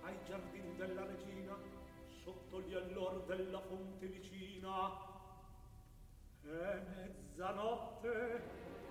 ai giardin della regina, sotto gli allor della fonte vicina. È mezzanotte,